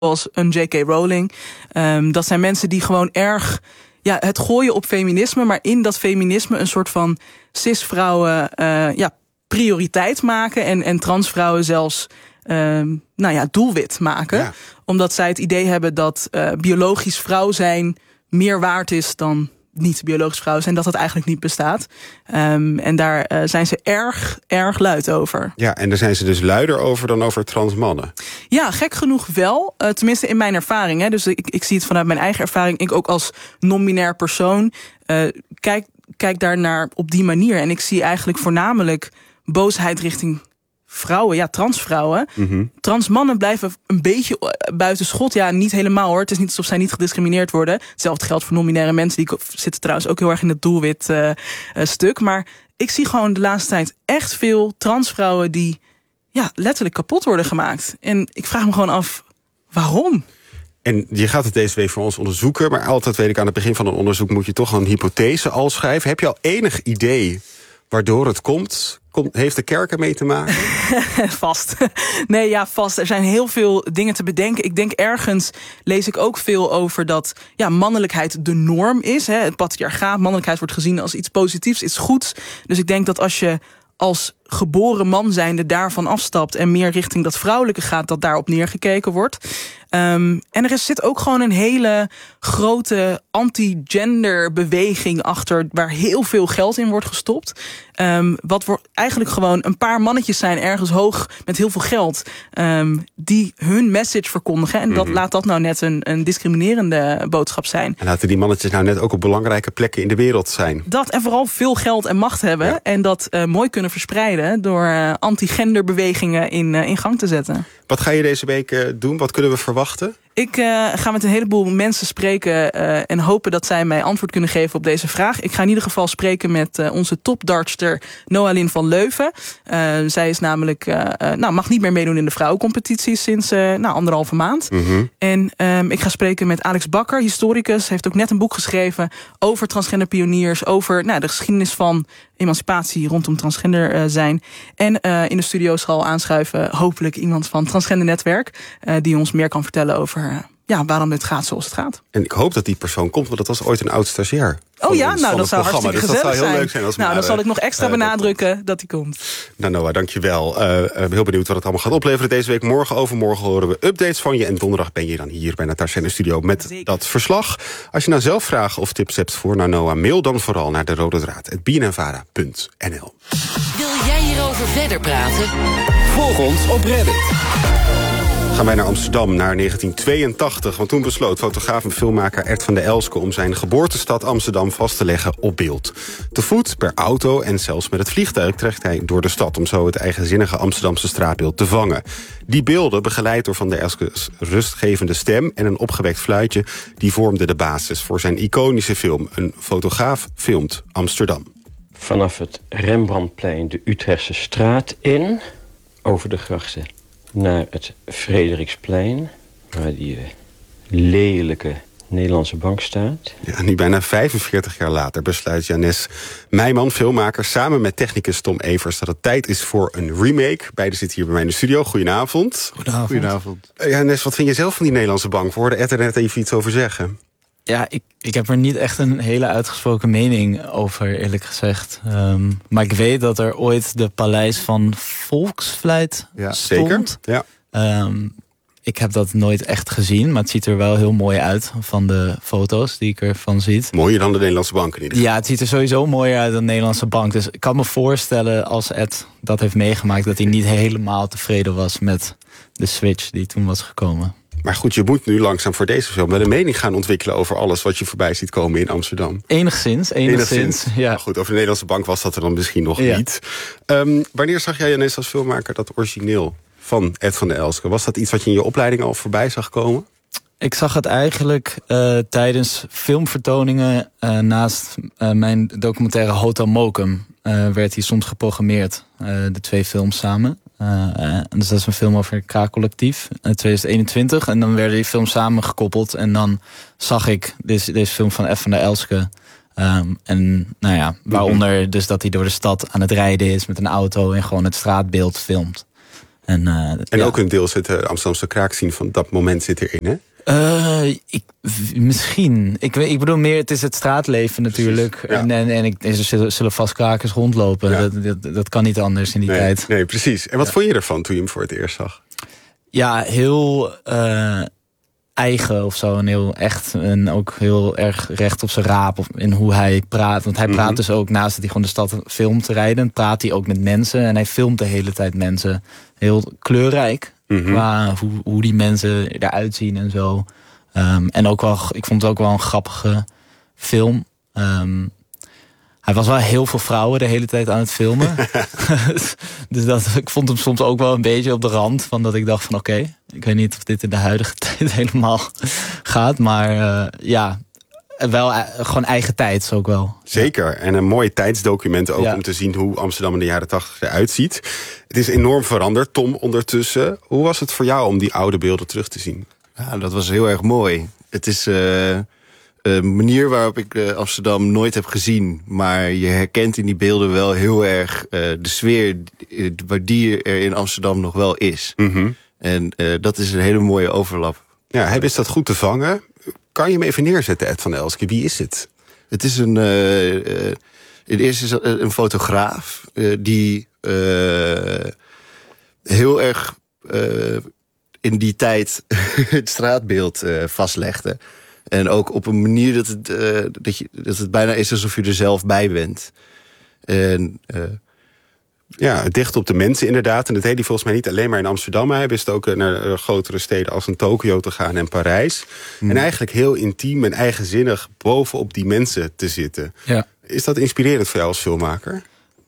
Zoals een J.K. Rowling. Dat zijn mensen die gewoon erg het gooien op feminisme, maar in dat feminisme een soort van cis-vrouwen prioriteit maken en transvrouwen zelfs doelwit maken. Ja. Omdat zij het idee hebben dat biologisch vrouw zijn meer waard is dan niet biologisch vrouw zijn, dat eigenlijk niet bestaat. En daar zijn ze erg luid over. Ja, en daar zijn ze dus luider over dan over trans mannen. Ja, gek genoeg wel. Tenminste in mijn ervaring. Hè. Dus ik zie het vanuit mijn eigen ervaring. Ik ook als non-binair persoon kijk daarnaar op die manier. En ik zie eigenlijk voornamelijk boosheid richting vrouwen, transvrouwen. Mm-hmm. Trans mannen blijven een beetje buiten schot. Ja, niet helemaal hoor. Het is niet alsof zij niet gediscrimineerd worden. Hetzelfde geldt voor non-binaire mensen. Die zitten trouwens ook heel erg in het doelwit stuk. Maar ik zie gewoon de laatste tijd echt veel transvrouwen die letterlijk kapot worden gemaakt. En ik vraag me gewoon af, waarom? En je gaat het deze week voor ons onderzoeken, maar altijd weet ik aan het begin van een onderzoek moet je toch een hypothese al schrijven. Heb je al enig idee waardoor het komt? Heeft de kerk ermee te maken? Vast. Nee, ja, vast. Er zijn heel veel dingen te bedenken. Ik denk ergens lees ik ook veel over dat mannelijkheid de norm is. Hè. Het patriarchaat, mannelijkheid wordt gezien als iets positiefs, iets goeds. Dus ik denk dat als je als geboren man zijnde daarvan afstapt en meer richting dat vrouwelijke gaat, dat daarop neergekeken wordt. En er zit ook gewoon een hele grote anti-gender beweging achter, waar heel veel geld in wordt gestopt. Wat eigenlijk gewoon een paar mannetjes zijn ergens hoog met heel veel geld, die hun message verkondigen. En laat dat nou net een discriminerende boodschap zijn. En laten die mannetjes nou net ook op belangrijke plekken in de wereld zijn. Dat en vooral veel geld en macht hebben en dat mooi kunnen verspreiden door anti-genderbewegingen in gang te zetten. Wat ga je deze week doen? Wat kunnen we verwachten? Ik ga met een heleboel mensen spreken en hopen dat zij mij antwoord kunnen geven op deze vraag. Ik ga in ieder geval spreken met onze topdartster Noalyn van Leuven. Zij is namelijk mag niet meer meedoen in de vrouwencompetitie sinds 1,5 maand. Mm-hmm. En ik ga spreken met Alex Bakker, historicus. Heeft ook net een boek geschreven over transgender pioniers, over de geschiedenis van emancipatie rondom transgender zijn. En in de studio zal aanschuiven hopelijk iemand van Transgender Netwerk, die ons meer kan vertellen over waarom het gaat zoals het gaat. En ik hoop dat die persoon komt, want dat was ooit een oud stagiair. Oh ja, dat zou hartstikke gezellig zijn. Dat zou heel leuk zijn. Dan zal ik nog extra benadrukken dat hij komt. Nou Noah, dankjewel. Heel benieuwd wat het allemaal gaat opleveren deze week. Morgen overmorgen horen we updates van je. En donderdag ben je dan hier bij Natasja in de studio met dat verslag. Als je nou zelf vragen of tips hebt voor Noah, mail dan vooral naar de rode draad@bnnvara.nl. Wil jij hierover verder praten? Volg ons op Reddit. Gaan wij naar Amsterdam, naar 1982. Want toen besloot fotograaf en filmmaker Ert van der Elske om zijn geboortestad Amsterdam vast te leggen op beeld. Te voet, per auto en zelfs met het vliegtuig trekt hij door de stad om zo het eigenzinnige Amsterdamse straatbeeld te vangen. Die beelden, begeleid door Van der Elske's rustgevende stem en een opgewekt fluitje, die vormden de basis voor zijn iconische film. Een fotograaf filmt Amsterdam. Vanaf het Rembrandtplein de Utrechtse straat in, over de grachten naar het Frederiksplein, waar die lelijke Nederlandse bank staat. Ja, nu bijna 45 jaar later besluit Jannes Meijman, filmmaker, samen met technicus Tom Evers dat het tijd is voor een remake. Beiden zitten hier bij mij in de studio. Goedenavond. Goedenavond. Jannes, wat vind je zelf van die Nederlandse bank? We hoorden Ed er net even iets over zeggen. Ja, ik heb er niet echt een hele uitgesproken mening over, eerlijk gezegd. Maar ik weet dat er ooit de Paleis van Volksvlijt stond. Zeker. Ja. Ik heb dat nooit echt gezien, maar het ziet er wel heel mooi uit van de foto's die ik ervan zie. Mooier dan de Nederlandse bank in ieder geval. Ja, het ziet er sowieso mooier uit dan de Nederlandse bank. Dus ik kan me voorstellen, als Ed dat heeft meegemaakt, dat hij niet helemaal tevreden was met de switch die toen was gekomen. Maar goed, je moet nu langzaam voor deze film wel een mening gaan ontwikkelen over alles wat je voorbij ziet komen in Amsterdam. Enigszins. Ja. Maar goed, over de Nederlandse bank was dat er dan misschien nog niet. Wanneer zag jij Jannes als filmmaker dat origineel van Ed van der Elske? Was dat iets wat je in je opleiding al voorbij zag komen? Ik zag het eigenlijk tijdens filmvertoningen naast mijn documentaire Hotel Mokum. Werd hij soms geprogrammeerd, de 2 films samen. Dus dat is een film over een kraakcollectief, 2021. En dan werden die films samengekoppeld. En dan zag ik deze film van Ed van der Elske. En waaronder dus dat hij door de stad aan het rijden is met een auto en gewoon het straatbeeld filmt. En ook een deel zit de Amsterdamse kraakscene van dat moment zit erin, hè? Misschien. Ik bedoel meer, het is het straatleven natuurlijk. Precies, ja. En er zullen vast krakers rondlopen. Ja. Dat kan niet anders in die tijd. Nee, precies. En wat vond je ervan toen je hem voor het eerst zag? Ja, heel eigen of zo. En heel echt. En ook heel erg recht op zijn raap. In hoe hij praat. Want hij praat dus ook, naast dat hij gewoon de stad filmt te rijden, praat hij ook met mensen. En hij filmt de hele tijd mensen. Heel kleurrijk. Qua hoe die mensen eruit zien en zo. En ook wel, ik vond het ook wel een grappige film. Hij was wel heel veel vrouwen de hele tijd aan het filmen. Dus ik vond hem soms ook wel een beetje op de rand. Van dat ik dacht van oké, ik weet niet of dit in de huidige tijd helemaal gaat. Maar wel gewoon eigen tijds ook wel. Zeker. En een mooi tijdsdocument ook om te zien hoe Amsterdam in de jaren 80 eruit ziet. Het is enorm veranderd, Tom, ondertussen. Hoe was het voor jou om die oude beelden terug te zien? Ja, dat was heel erg mooi. Het is een manier waarop ik Amsterdam nooit heb gezien. Maar je herkent in die beelden wel heel erg de sfeer die er in Amsterdam nog wel is. En dat is een hele mooie overlap. Ja, hij wist dat goed te vangen. Kan je hem even neerzetten, Ed van Elske? Wie is het? Het is in het eerste is een fotograaf die heel erg in die tijd het straatbeeld vastlegde. En ook op een manier dat het bijna is alsof je er zelf bij bent. En ja, dicht op de mensen inderdaad. En dat deed hij volgens mij niet alleen maar in Amsterdam. Hij wist ook naar grotere steden als in Tokio te gaan en Parijs. En eigenlijk heel intiem en eigenzinnig bovenop die mensen te zitten. Ja. Is dat inspirerend voor jou als filmmaker?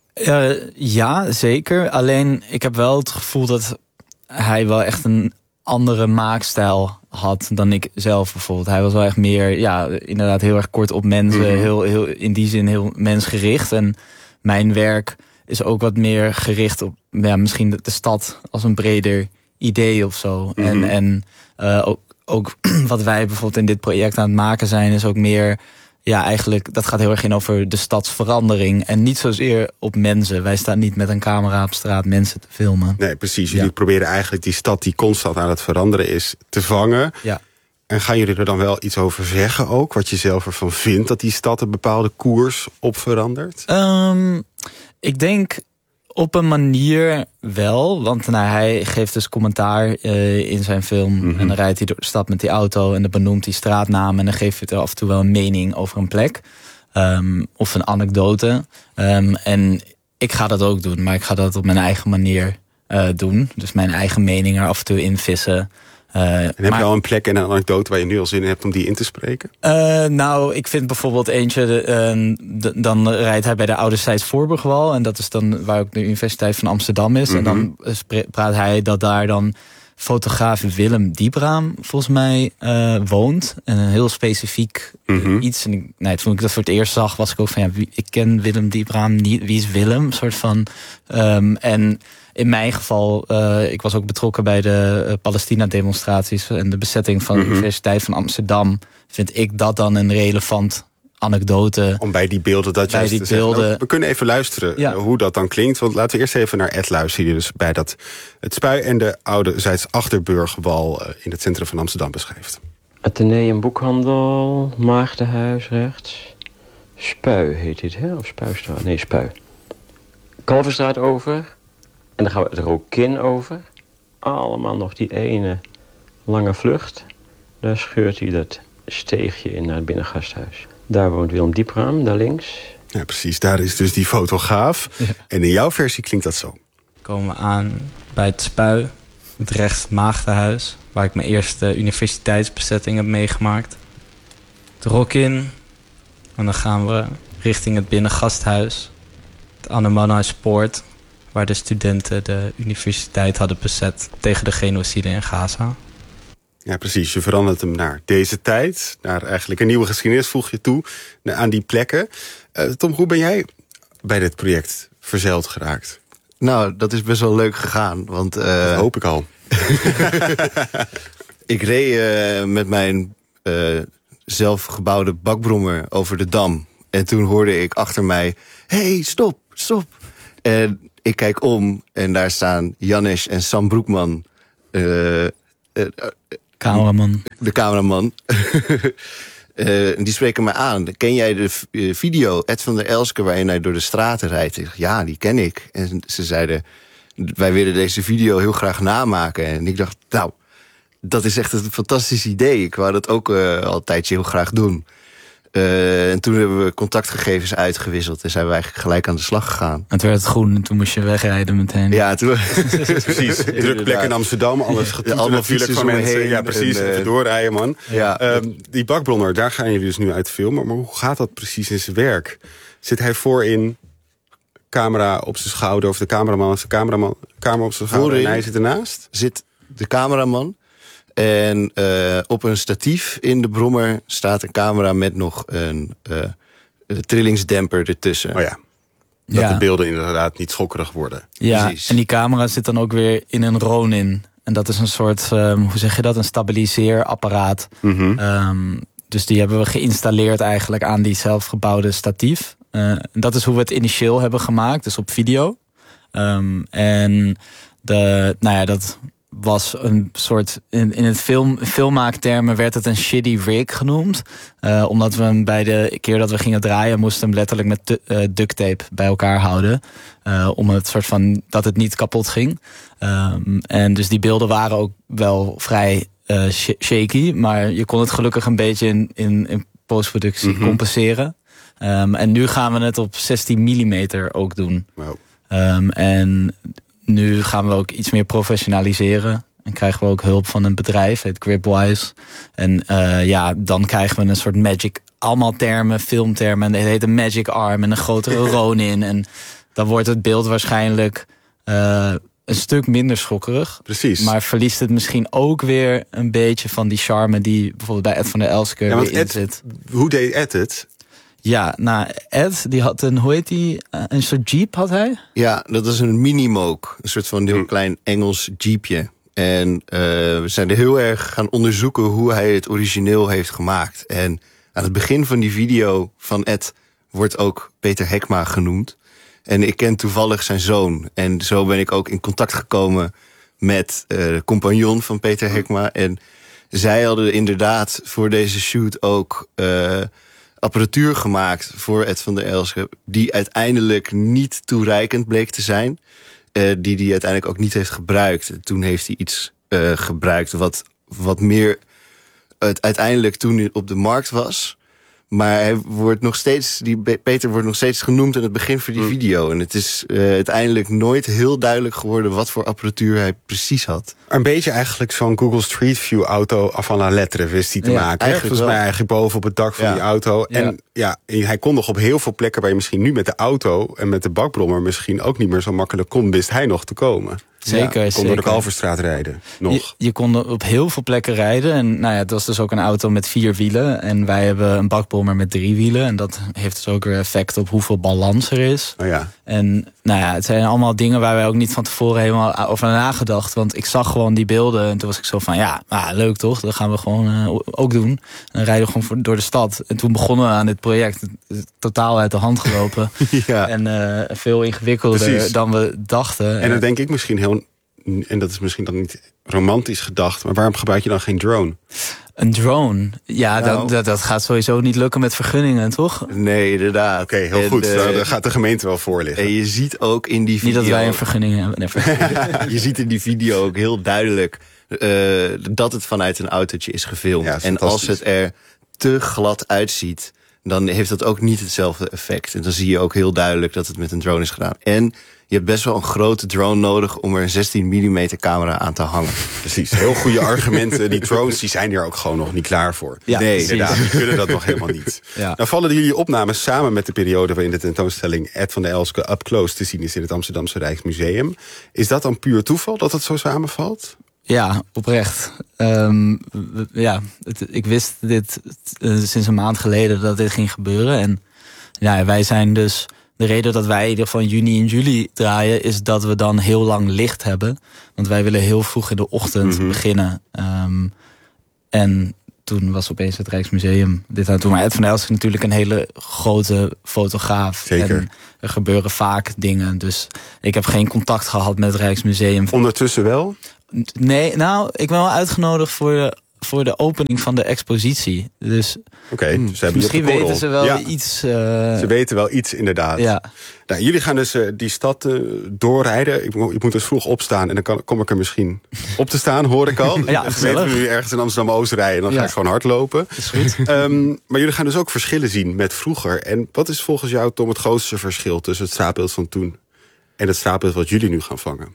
Ja, zeker. Alleen ik heb wel het gevoel dat hij wel echt een andere maakstijl had dan ik zelf bijvoorbeeld. Hij was wel echt meer, inderdaad heel erg kort op mensen. Heel, in die zin heel mensgericht. En mijn werk is ook wat meer gericht op misschien de stad als een breder idee of zo. En ook wat wij bijvoorbeeld in dit project aan het maken zijn, is ook meer, eigenlijk, dat gaat heel erg in over de stadsverandering. En niet zozeer op mensen. Wij staan niet met een camera op straat mensen te filmen. Nee, precies. Jullie proberen eigenlijk die stad die constant aan het veranderen is te vangen. Ja. En gaan jullie er dan wel iets over zeggen ook? Wat je zelf ervan vindt dat die stad een bepaalde koers op verandert? Ik denk op een manier wel. Want hij geeft dus commentaar in zijn film. En dan rijdt hij door de stad met die auto. En dan benoemt hij straatnamen. En dan geeft hij er af en toe wel een mening over een plek. Of een anekdote. En ik ga dat ook doen. Maar ik ga dat op mijn eigen manier doen. Dus mijn eigen mening er af en toe in vissen. En heb je al een plek en een anekdote waar je nu al zin in hebt om die in te spreken? Nou, ik vind bijvoorbeeld eentje, dan rijdt hij bij de Ouderzijds Voorburgwal. En dat is dan waar ook de Universiteit van Amsterdam is. En dan praat hij dat daar dan fotograaf Willem Diebraam volgens mij woont. En een heel specifiek iets. En toen ik dat voor het eerst zag, was ik ook van ik ken Willem Diebraam niet. Wie is Willem? Soort van. En in mijn geval, ik was ook betrokken bij de Palestina-demonstraties en de bezetting van de Universiteit van Amsterdam. Vind ik dat dan een relevant anekdote. Om bij die beelden dat juist te zeggen. We kunnen even luisteren hoe dat dan klinkt. Want laten we eerst even naar Ed luisteren. Die dus bij het Spui en de Ouderzijds Achterburgwal in het centrum van Amsterdam beschrijft. Atheneum Boekhandel, Maagdenhuis rechts. Spui heet dit, hè? Of Spuistraat? Nee, Spui. Kalverstraat over. En dan gaan we het Rokin over. Allemaal nog die ene lange vlucht. Daar scheurt hij dat steegje in naar het binnengasthuis. Daar woont Willem Diepraam, daar links. Ja, precies. Daar is dus die fotograaf. Ja. En in jouw versie klinkt dat zo. Komen we aan bij het Spui, het rechts Maagdenhuis, waar ik mijn eerste universiteitsbezetting heb meegemaakt. Het Rokin. En dan gaan we richting het binnengasthuis. Het Annemanhuispoort, waar de studenten de universiteit hadden bezet tegen de genocide in Gaza. Ja, precies. Je verandert hem naar deze tijd. Naar eigenlijk een nieuwe geschiedenis voeg je toe aan die plekken. Tom, hoe ben jij bij dit project verzeild geraakt? Nou, dat is best wel leuk gegaan. Want, dat hoop ik al. Ik reed met mijn zelfgebouwde bakbrommer over de Dam. En toen hoorde ik achter mij, hey, stop. En ik kijk om en daar staan Janesh en Sam Broekman. Cameraman. De cameraman. Die spreken me aan. Ken jij de video, Ed van der Elske, waarin hij door de straten rijdt? Ik zeg, ja, die ken ik. En ze zeiden, wij willen deze video heel graag namaken. En ik dacht, nou, dat is echt een fantastisch idee. Ik wou dat ook al een tijdje heel graag doen. En toen hebben we contactgegevens uitgewisseld. En zijn we eigenlijk gelijk aan de slag gegaan. Het werd groen en toen moest je wegrijden meteen. Ja, toen... Precies. Drukke plek in Amsterdam. Alles getoeterd allemaal natuurlijk van fietsers mensen. omheen. Ja, precies. En, even doorrijden, man. Ja. Die bakbronder, daar gaan jullie dus nu uit filmen. Maar hoe gaat dat precies in zijn werk? Zit hij voorin, camera op zijn schouder... of de cameraman of de camera op zijn schouder Voorin en hij zit ernaast? Zit de cameraman... En op een statief in de brommer staat een camera met nog een trillingsdemper ertussen. Oh ja. Dat de beelden inderdaad niet schokkerig worden. Ja, precies. en die camera zit dan ook weer in een Ronin. En dat is een soort, hoe zeg je dat, een stabiliseerapparaat. Dus die hebben we geïnstalleerd eigenlijk aan die zelfgebouwde statief. Dat is hoe we het initieel hebben gemaakt, dus op video. En dat was een soort, in het filmmaaktermen werd het een shitty rig genoemd. Omdat we hem bij de keer dat we gingen draaien moesten hem letterlijk met duct tape bij elkaar houden. Om het soort van, dat het niet kapot ging. En dus die beelden waren ook wel vrij shaky. Maar je kon het gelukkig een beetje in postproductie compenseren. En nu gaan we het op 16 mm ook doen. Wow. En nu gaan we ook iets meer professionaliseren. En krijgen we ook hulp van een bedrijf, heet Gripwise. En dan krijgen we een soort magic, allemaal termen, filmtermen. En het heet een magic arm en een grotere Ronin. En dan wordt het beeld waarschijnlijk een stuk minder schokkerig. Precies. Maar verliest het misschien ook weer een beetje van die charme die bijvoorbeeld bij Ed van der Elske weer in zit. Hoe deed Ed het? Ja, nou, Ed, die had een, hoe heet die? Een soort jeep had hij? Ja, dat is een Minimoog. Een soort van heel klein Engels jeepje. En we zijn er heel erg gaan onderzoeken hoe hij het origineel heeft gemaakt. En aan het begin van die video van Ed wordt ook Peter Hekma genoemd. En ik ken toevallig zijn zoon. En zo ben ik ook in contact gekomen met de compagnon van Peter Hekma. En zij hadden inderdaad voor deze shoot ook apparatuur gemaakt voor Ed van der Elske, die uiteindelijk niet toereikend bleek te zijn. Die hij uiteindelijk ook niet heeft gebruikt. Toen heeft hij iets gebruikt wat meer uiteindelijk toen op de markt was. Maar hij wordt nog steeds, Peter wordt nog steeds genoemd aan het begin van die video. En het is uiteindelijk nooit heel duidelijk geworden wat voor apparatuur hij precies had. Een beetje eigenlijk zo'n Google Street View auto af van la lettre wist hij te maken. Volgens mij eigenlijk boven op het dak van die auto. Ja. En ja, hij kon nog op heel veel plekken waar je misschien nu met de auto en met de bakbrommer misschien ook niet meer zo makkelijk kon, wist hij nog te komen. Zeker, kon door de Kalverstraat rijden. Nog. Je kon op heel veel plekken rijden. En het was dus ook een auto met 4 wielen. En wij hebben een bakbrommer met 3 wielen. En dat heeft dus ook weer effect op hoeveel balans er is. Oh ja. En het zijn allemaal dingen waar wij ook niet van tevoren helemaal over nagedacht. Want ik zag gewoon die beelden. En toen was ik zo van, leuk toch? Dat gaan we gewoon ook doen. En dan rijden we gewoon door de stad. En toen begonnen we aan dit project. Het is totaal uit de hand gelopen. Ja. En veel ingewikkelder dan we dachten. En dan denk ik misschien heel, en dat is misschien dan niet romantisch gedacht, maar waarom gebruik je dan geen drone? Een drone? Ja, dat gaat sowieso niet lukken met vergunningen, toch? Nee, inderdaad. Oké, heel goed. Daar gaat de gemeente wel voor liggen. En je ziet ook in die video... Niet dat wij een vergunning hebben. Nee, je ziet in die video ook heel duidelijk dat het vanuit een autootje is gefilmd. Ja, en als het er te glad uitziet, dan heeft dat ook niet hetzelfde effect. En dan zie je ook heel duidelijk dat het met een drone is gedaan. En je hebt best wel een grote drone nodig om er een 16 mm camera aan te hangen. Precies, heel goede argumenten. Die drones die zijn er ook gewoon nog niet klaar voor. Ja, nee, inderdaad, die kunnen dat nog helemaal niet. Ja. Nou vallen jullie opnames samen met de periode waarin de tentoonstelling Ed van der Elske Up Close te zien is in het Amsterdamse Rijksmuseum. Is dat dan puur toeval dat het zo samenvalt? Ja, oprecht. Ik wist dit sinds een maand geleden dat dit ging gebeuren. En wij zijn dus... De reden dat wij in ieder geval juni en juli draaien, is dat we dan heel lang licht hebben. Want wij willen heel vroeg in de ochtend beginnen. En toen was opeens het Rijksmuseum dit aan het doen. Maar Ed van Elst is natuurlijk een hele grote fotograaf. Zeker. En er gebeuren vaak dingen. Dus ik heb geen contact gehad met het Rijksmuseum. Ondertussen wel? Nee, nou, ik ben wel uitgenodigd voor de opening van de expositie. Dus Oké, dus ze hebben misschien je op de weten korrel. ze wel iets. Ze weten wel iets, inderdaad. Ja. Nou, jullie gaan dus die stad doorrijden. Ik moet dus vroeg opstaan en dan kom ik er misschien op te staan, hoor ik al. Ja, Dus weten we nu ergens in Amsterdam-Oost rijden en dan ga ik gewoon hardlopen. Is goed. Maar jullie gaan dus ook verschillen zien met vroeger. En wat is volgens jou, Tom, het grootste verschil tussen het straatbeeld van toen en het straatbeeld wat jullie nu gaan vangen?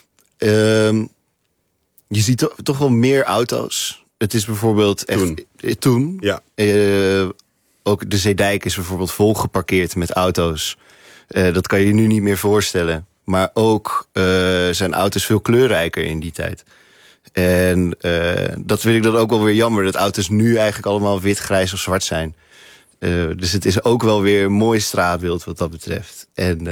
Je ziet toch wel meer auto's. Het is bijvoorbeeld echt... Toen. Ja. Ook de Zeedijk is bijvoorbeeld vol geparkeerd met auto's. Dat kan je je nu niet meer voorstellen. Maar ook zijn auto's veel kleurrijker in die tijd. En dat vind ik dan ook wel weer jammer. Dat auto's nu eigenlijk allemaal wit, grijs of zwart zijn. Dus het is ook wel weer een mooi straatbeeld wat dat betreft.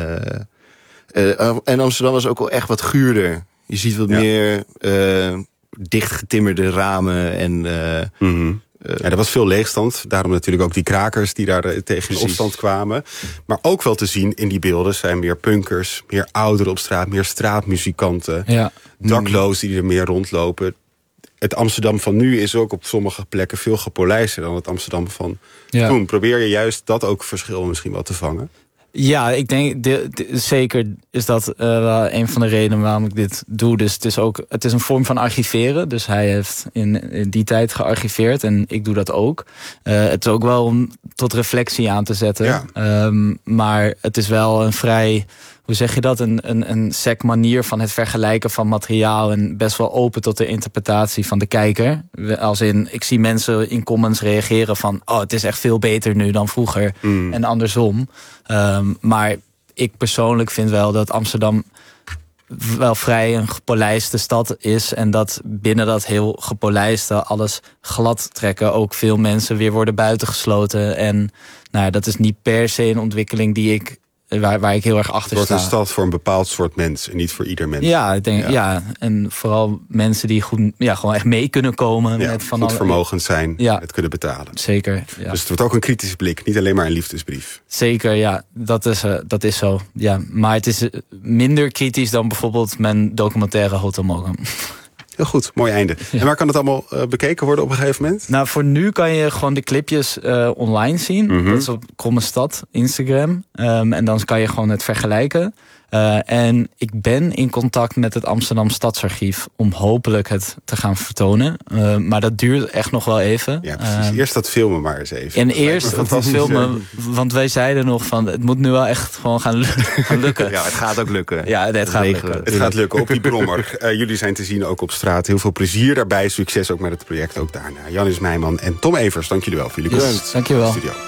En Amsterdam was ook wel echt wat guurder. Je ziet wat meer dichtgetimmerde ramen en... er was veel leegstand. Daarom natuurlijk ook die krakers die daar tegen in opstand kwamen. Maar ook wel te zien in die beelden zijn meer punkers, meer ouderen op straat, meer straatmuzikanten, daklozen die er meer rondlopen. Het Amsterdam van nu is ook op sommige plekken veel gepolijster dan het Amsterdam van toen. Probeer je juist dat ook verschil misschien wel te vangen? Ja, ik denk zeker is dat wel een van de redenen waarom ik dit doe. Dus het is een vorm van archiveren. Dus hij heeft in die tijd gearchiveerd en ik doe dat ook. Het is ook wel om tot reflectie aan te zetten. Ja. Maar het is wel een vrij... Hoe zeg je dat? Een sec manier van het vergelijken van materiaal en best wel open tot de interpretatie van de kijker. Als in, ik zie mensen in comments reageren van, oh, het is echt veel beter nu dan vroeger. En andersom. Maar ik persoonlijk vind wel dat Amsterdam wel vrij een gepolijste stad is. En dat binnen dat heel gepolijste alles glad trekken ook veel mensen weer worden buitengesloten. En nou, dat is niet per se een ontwikkeling die ik... Waar ik heel erg achter sta. Het wordt een stad voor een bepaald soort mens en niet voor ieder mens. Ja, ik denk, en vooral mensen die goed, gewoon echt mee kunnen komen. Ja, met van goed vermogend zijn, het kunnen betalen. Zeker, ja. Dus het wordt ook een kritische blik, niet alleen maar een liefdesbrief. Zeker, ja, dat is zo. Ja, maar het is minder kritisch dan bijvoorbeeld mijn documentaire Hotel Mokum. Heel goed, mooi einde. Ja. En waar kan het allemaal bekeken worden op een gegeven moment? Nou, voor nu kan je gewoon de clipjes online zien. Dat is op Kromme Stad, Instagram. En dan kan je gewoon het vergelijken. En ik ben in contact met het Amsterdam Stadsarchief om hopelijk het te gaan vertonen. Maar dat duurt echt nog wel even. Ja, precies. Eerst dat filmen maar eens even. En eerst dat filmen, want wij zeiden nog van, het moet nu wel echt gewoon gaan lukken. Ja, het gaat ook lukken. Ja, het gaat lukken. Het gaat lukken op die brommer. Jullie zijn te zien ook op straat. Heel veel plezier daarbij. Succes ook met het project ook daarna. Janis Meijman en Tom Evers, dank jullie wel voor jullie komst. Dank je wel. Studio.